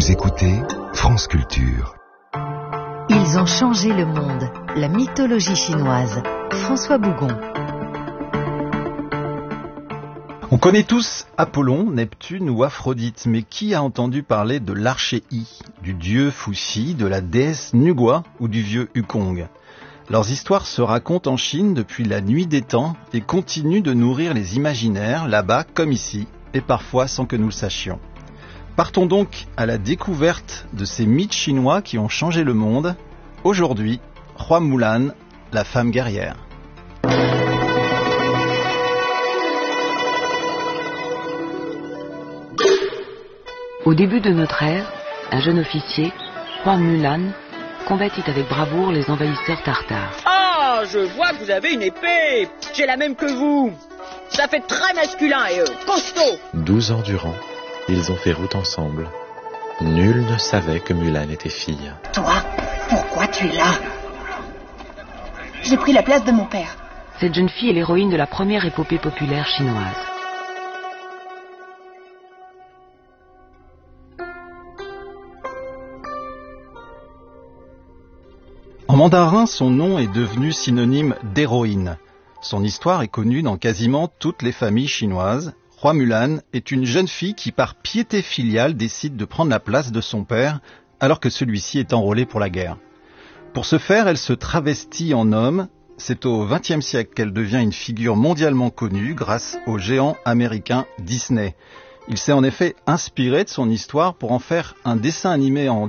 Vous écoutez France Culture. Ils ont changé le monde. La mythologie chinoise. François Bougon. On connaît tous Apollon, Neptune ou Aphrodite, mais qui a entendu parler de l'archéi, du dieu Fuxi, de la déesse Nugua ou du vieux Wukong? Leurs histoires se racontent en Chine depuis la nuit des temps et continuent de nourrir les imaginaires, là-bas comme ici, et parfois sans que nous le sachions. Partons donc à la découverte de ces mythes chinois qui ont changé le monde. Aujourd'hui, Roi Mulan, la femme guerrière. Au début de notre ère, un jeune officier, Roi Mulan, combattit avec bravoure les envahisseurs tartares. Ah, je vois que vous avez une épée. J'ai la même que vous. Ça fait très masculin et costaud. 12 ans durant, ils ont fait route ensemble. Nul ne savait que Mulan était fille. Toi, pourquoi tu es là? J'ai pris la place de mon père. Cette jeune fille est l'héroïne de la première épopée populaire chinoise. En mandarin, son nom est devenu synonyme d'héroïne. Son histoire est connue dans quasiment toutes les familles chinoises. Roi Mulan est une jeune fille qui, par piété filiale, décide de prendre la place de son père alors que celui-ci est enrôlé pour la guerre. Pour ce faire, elle se travestit en homme. C'est au XXe siècle qu'elle devient une figure mondialement connue grâce au géant américain Disney. Il s'est en effet inspiré de son histoire pour en faire un dessin animé en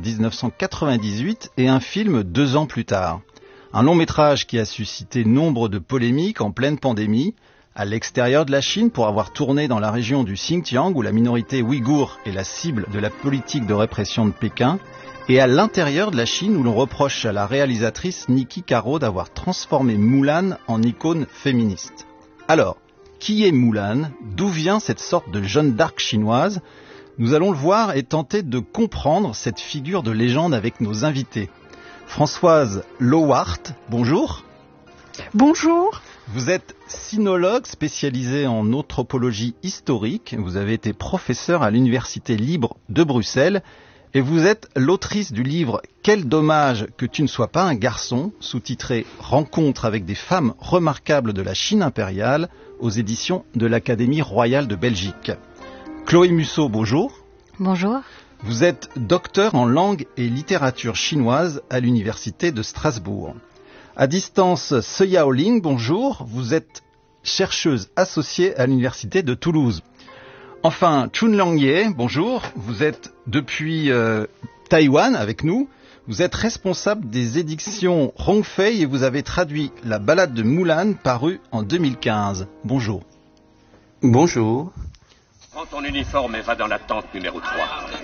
1998 et un film 2 ans plus tard. Un long métrage qui a suscité nombre de polémiques en pleine pandémie, à l'extérieur de la Chine pour avoir tourné dans la région du Xinjiang où la minorité ouïghour est la cible de la politique de répression de Pékin, et à l'intérieur de la Chine où l'on reproche à la réalisatrice Niki Caro d'avoir transformé Mulan en icône féministe. Alors, qui est Mulan? D'où vient cette sorte de Jeanne d'Arc chinoise? Nous allons le voir et tenter de comprendre cette figure de légende avec nos invités. Françoise Lowart, bonjour. Bonjour. Vous êtes sinologue spécialisée en anthropologie historique. Vous avez été professeure à l'Université libre de Bruxelles et vous êtes l'autrice du livre « Quel dommage que tu ne sois pas un garçon » sous-titré « Rencontre avec des femmes remarquables de la Chine impériale » aux éditions de l'Académie royale de Belgique. Chloé Musso, bonjour. Bonjour. Vous êtes docteur en langue et littérature chinoise à l'Université de Strasbourg. À distance, Seyao Ling, bonjour. Vous êtes chercheuse associée à l'Université de Toulouse. Enfin, Chunlang Ye, bonjour. Vous êtes depuis Taïwan avec nous. Vous êtes responsable des éditions Rongfei et vous avez traduit La Ballade de Mulan parue en 2015. Bonjour. Bonjour. Prends ton uniforme et va dans la tente numéro 3.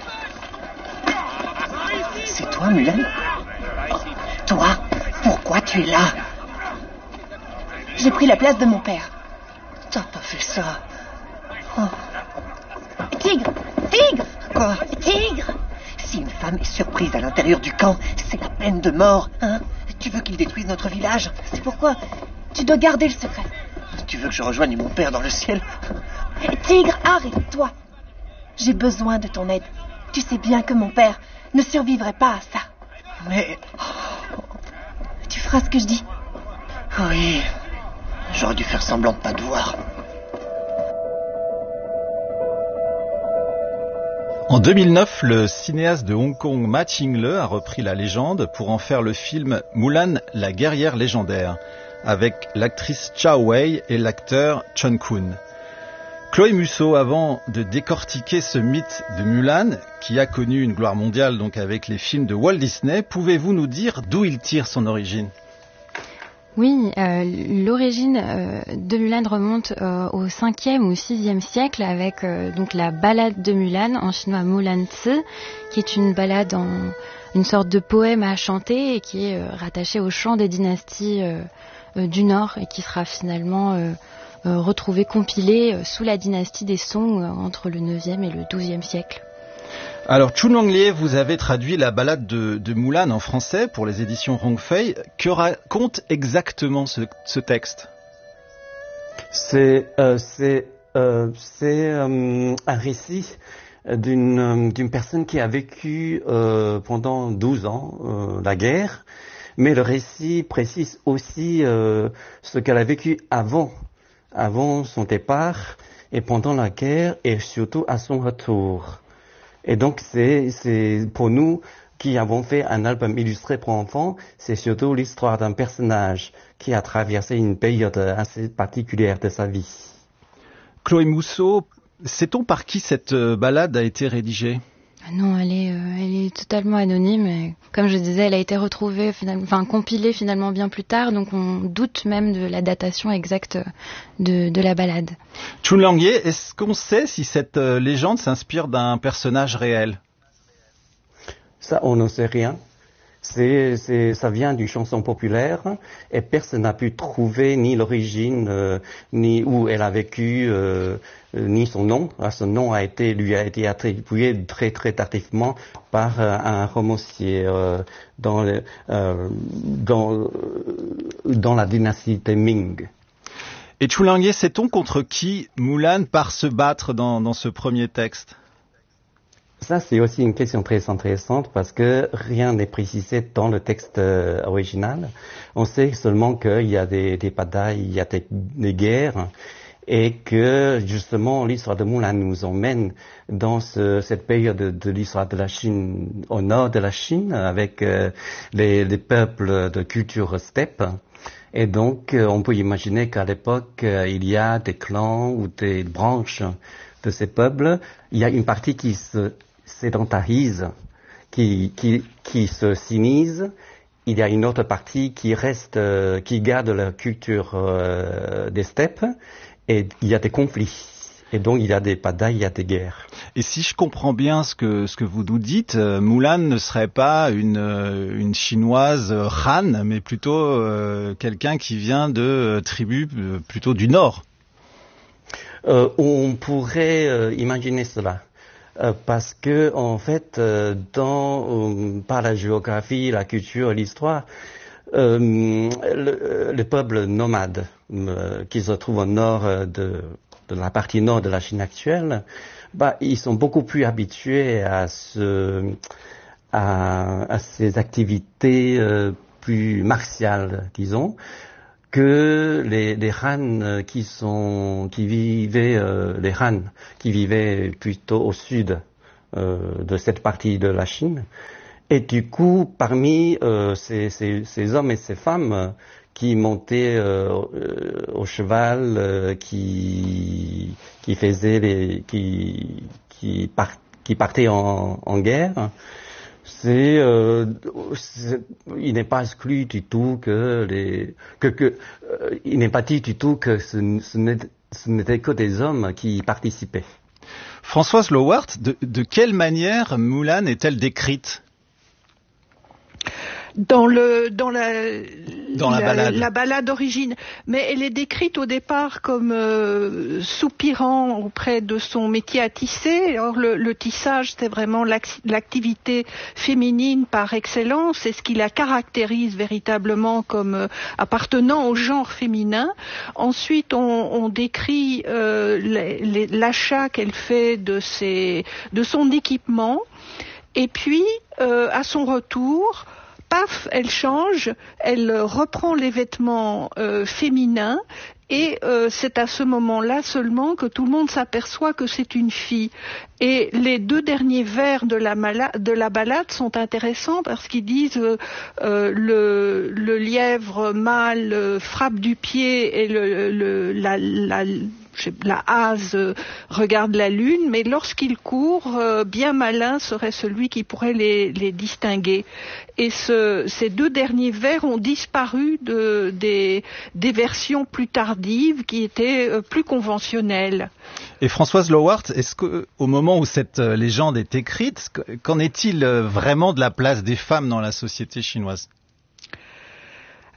C'est toi, Mulan? Oh, toi, pourquoi tu es là? J'ai pris la place de mon père. T'as pas fait ça. Oh. Tigre! Tigre! Quoi? Tigre! Si une femme est surprise à l'intérieur du camp, c'est la peine de mort, hein? Tu veux qu'ils détruisent notre village? C'est pourquoi tu dois garder le secret. Tu veux que je rejoigne mon père dans le ciel? Tigre, arrête-toi! J'ai besoin de ton aide. Tu sais bien que mon père ne survivrait pas à ça. Mais... tu feras ce que je dis? Oui, j'aurais dû faire semblant de pas te voir. En 2009, le cinéaste de Hong Kong Ma Ching-le a repris la légende pour en faire le film Mulan, la guerrière légendaire, avec l'actrice Zhao Wei et l'acteur Chen Kun. Chloé Musso, avant de décortiquer ce mythe de Mulan, qui a connu une gloire mondiale donc avec les films de Walt Disney, pouvez-vous nous dire d'où il tire son origine? Oui, l'origine de Mulan remonte au 5e ou 6e siècle avec donc la ballade de Mulan, en chinois Mulan Tzu, qui est une ballade une sorte de poème à chanter et qui est rattaché au chant des dynasties du Nord et qui sera finalement retrouvé compilé sous la dynastie des Song entre le 9e et le 12e siècle. Alors, Chunlang Ye, vous avez traduit la ballade de Mulan en français pour les éditions Rongfei. Que raconte exactement ce texte? C'est un récit d'une personne qui a vécu pendant 12 ans la guerre, mais le récit précise aussi ce qu'elle a vécu avant son départ et pendant la guerre et surtout à son retour. Et donc c'est pour nous qui avons fait un album illustré pour enfants, c'est surtout l'histoire d'un personnage qui a traversé une période assez particulière de sa vie. Chloé Mousseau, sait-on par qui cette ballade a été rédigée ? Non, elle est totalement anonyme. Et comme je disais, elle a été retrouvée, compilée finalement bien plus tard, donc on doute même de la datation exacte de la ballade. Chun Lang-ye, est-ce qu'on sait si cette légende s'inspire d'un personnage réel ? Ça, on n'en sait rien. Ça vient d'une chanson populaire et personne n'a pu trouver ni l'origine, ni où elle a vécu, ni son nom. Son nom lui a été attribué très très tardivement par un romancier dans la dynastie des Ming. Et Chun Lang-ye, sait-on contre qui Mulan part se battre dans ce premier texte ? Ça, c'est aussi une question très intéressante parce que rien n'est précisé dans le texte original. On sait seulement qu'il y a des batailles, il y a des guerres et que justement l'histoire de Mulan nous emmène dans cette période de l'histoire de la Chine, au nord de la Chine, avec les peuples de culture steppe. Et donc, on peut imaginer qu'à l'époque, il y a des clans ou des branches de ces peuples. Il y a une partie qui se sédentarise, qui se sinise. Il y a une autre partie qui reste, qui garde la culture des steppes. Et il y a des conflits. Et donc, il y a des batailles, il y a des guerres. Et si je comprends bien ce que vous nous dites, Mulan ne serait pas une chinoise Han, mais plutôt quelqu'un qui vient de tribus plutôt du nord. On pourrait imaginer cela. Parce que, en fait, par la géographie, la culture, l'histoire, le peuple nomade qui se trouve au nord de la partie nord de la Chine actuelle, ils sont beaucoup plus habitués à ces activités plus martiales, disons, que les Han qui vivaient plutôt au sud de cette partie de la Chine. Et du coup, parmi ces hommes et ces femmes qui montaient au cheval, qui partaient en guerre, il n'est pas exclu du tout il n'est pas dit du tout que ce n'était que des hommes qui y participaient. Françoise Lowart, de quelle manière Mulan est-elle décrite ? Dans la ballade. La ballade d'origine. Mais elle est décrite au départ comme soupirant auprès de son métier à tisser. Or, le tissage, c'est vraiment l'activité féminine par excellence. C'est ce qui la caractérise véritablement comme appartenant au genre féminin. Ensuite, on décrit l'achat qu'elle fait de son équipement. Et puis, à son retour, paf, elle change, elle reprend les vêtements féminins et c'est à ce moment-là seulement que tout le monde s'aperçoit que c'est une fille. Et les deux derniers vers de la ballade sont intéressants parce qu'ils disent le lièvre mâle frappe du pied et la hase regarde la lune, mais lorsqu'il court, bien malin serait celui qui pourrait les distinguer. Et ces deux derniers vers ont disparu des versions plus tardives qui étaient plus conventionnelles. Et Françoise Lowart, est-ce qu'au moment où cette légende est écrite, qu'en est-il vraiment de la place des femmes dans la société chinoise ?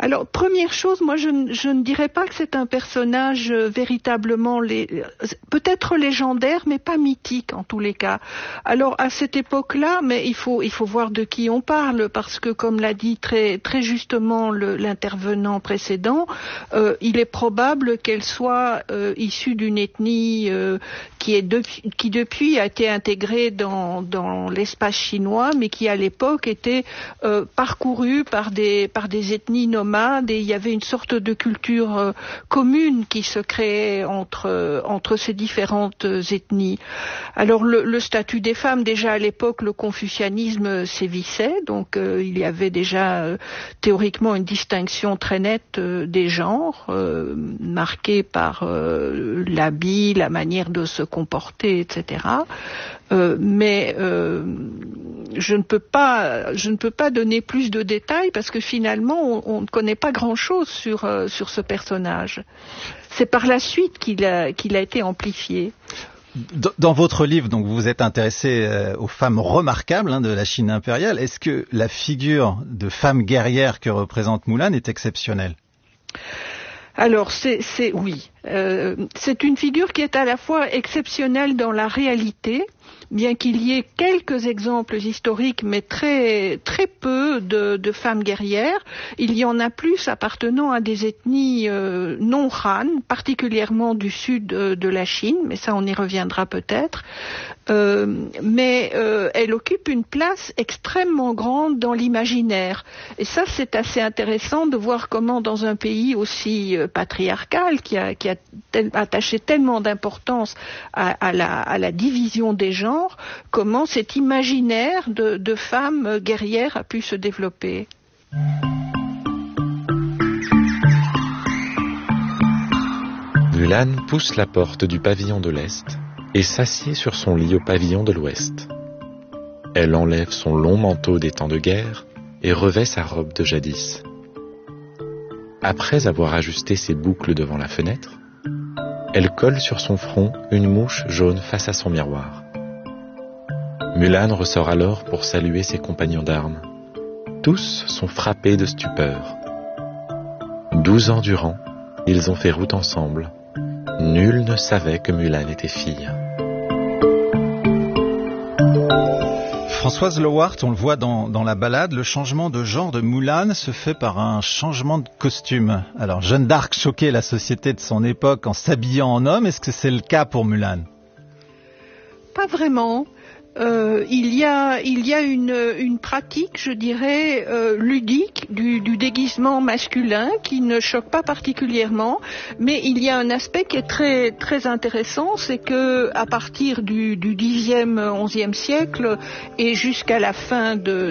Alors, première chose, moi je ne dirais pas que c'est un personnage véritablement peut-être légendaire, mais pas mythique en tous les cas. Alors à cette époque-là, mais il faut voir de qui on parle, parce que comme l'a dit très très justement l'intervenant précédent, il est probable qu'elle soit issue d'une ethnie qui depuis a été intégrée dans l'espace chinois, mais qui à l'époque était parcourue par des ethnies nomades, et il y avait une sorte de culture commune qui se créait entre ces différentes ethnies. Alors le statut des femmes, déjà à l'époque, le confucianisme sévissait, donc il y avait déjà théoriquement une distinction très nette des genres, marquée par l'habit, la manière de se comporter, etc. Mais je ne peux pas donner plus de détails parce que finalement on ne connaît pas grand-chose sur ce personnage. C'est par la suite qu'il a été amplifié. Dans votre livre, donc, vous vous êtes intéressé aux femmes remarquables de la Chine impériale. Est-ce que la figure de femme guerrière que représente Mulan est exceptionnelle ? Alors, oui. C'est une figure qui est à la fois exceptionnelle dans la réalité, bien qu'il y ait quelques exemples historiques, mais très très peu de femmes guerrières. Il y en a plus appartenant à des ethnies non Han, particulièrement du sud de la Chine, mais ça on y reviendra peut-être. Mais elle occupe une place extrêmement grande dans l'imaginaire. Et ça, c'est assez intéressant de voir comment dans un pays aussi patriarcal, qui a attaché tellement d'importance à la division des genres, comment cet imaginaire de femmes guerrières a pu se développer. Mulan pousse la porte du pavillon de l'Est et s'assied sur son lit au pavillon de l'Ouest. Elle enlève son long manteau des temps de guerre et revêt sa robe de jadis. Après avoir ajusté ses boucles devant la fenêtre, elle colle sur son front une mouche jaune face à son miroir. Mulan ressort alors pour saluer ses compagnons d'armes. Tous sont frappés de stupeur. 12 ans durant, ils ont fait route ensemble. Nul ne savait que Mulan était fille. Françoise Lowart, on le voit dans la ballade, le changement de genre de Mulan se fait par un changement de costume. Alors, Jeanne d'Arc choquait la société de son époque en s'habillant en homme. Est-ce que c'est le cas pour Mulan ? Pas vraiment. Il y a une pratique, je dirais, ludique du déguisement masculin qui ne choque pas particulièrement, mais il y a un aspect qui est très très intéressant, c'est que à partir du 10e, 11e siècle et jusqu'à la fin de